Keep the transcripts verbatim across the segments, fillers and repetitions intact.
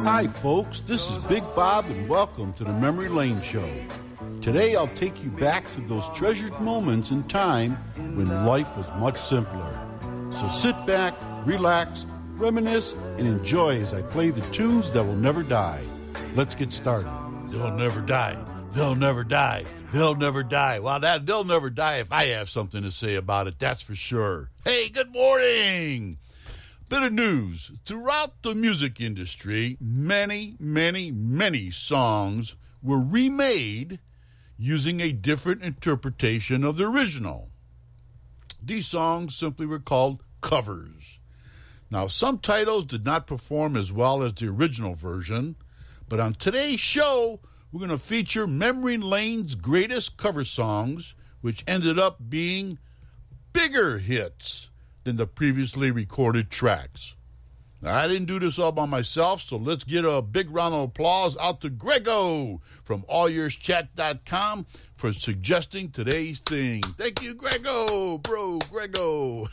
Hi, folks. This is Big Bob, and welcome to the Memory Lane Show. Today, I'll take you back to those treasured moments in time when life was much simpler. So sit back, relax, reminisce, and enjoy as I play the tunes that will never die. Let's get started. They'll never die. They'll never die. They'll never die. Well, that they'll never die if I have something to say about it, that's for sure. Hey, good morning. Bit of news. Throughout the music industry, many, many, many songs were remade using a different interpretation of the original. These songs simply were called covers. Now, some titles did not perform as well as the original version, but on today's show, we're going to feature Memory Lane's greatest cover songs, which ended up being bigger hits than the previously recorded tracks. Now, I didn't do this all by myself, so let's get a big round of applause out to Grego from all yours chat dot com for suggesting today's thing. Thank you, Grego, bro, Grego.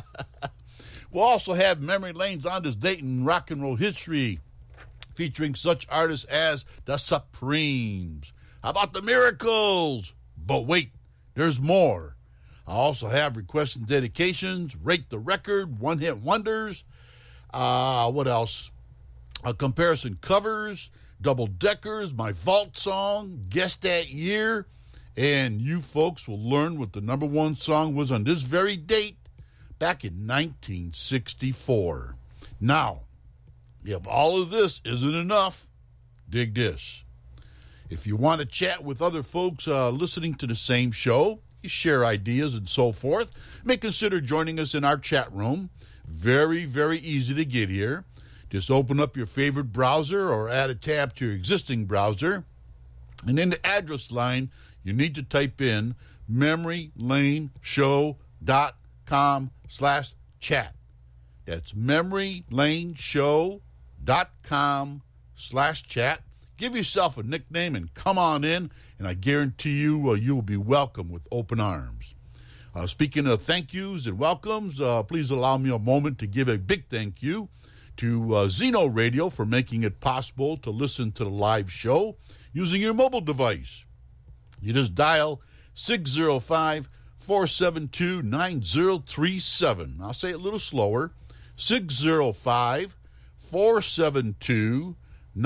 We'll also have Memory Lane's On This Date in Rock and Roll History, featuring such artists as the Supremes. How about the Miracles? But wait, there's more. I also have requests and dedications, Rate the Record, One Hit Wonders. Uh, what else? A comparison covers, Double Deckers, my Vault song, Guess That Year. And you folks will learn what the number one song was on this very date back in nineteen sixty-four. Now, if all of this isn't enough, dig this. If you want to chat with other folks uh, listening to the same show, you share ideas and so forth, may consider joining us in our chat room. Very, very easy to get here. Just open up your favorite browser or add a tab to your existing browser. And in the address line, you need to type in memorylaneshow.com slash chat. That's memorylaneshow.com slash chat. Give yourself a nickname and come on in, and I guarantee you uh, you will be welcome with open arms. Uh, speaking of thank yous and welcomes, uh, please allow me a moment to give a big thank you to uh, Zeno Radio for making it possible to listen to the live show using your mobile device. You just dial six oh five, four seven two, nine oh three seven. I'll say it a little slower. six oh five, four seven two,